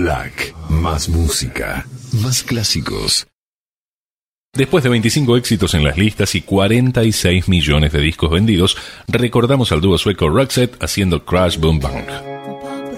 Black. Más música. Más clásicos. Después de 25 éxitos en las listas y 46 millones de discos vendidos, recordamos al dúo sueco Roxette haciendo Crash Boom Bang.